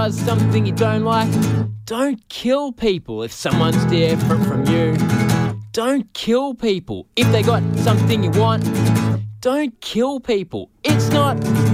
does something you don't like, don't kill people if someone's different from you. Don't kill people if they got something you want. Don't kill people. It's not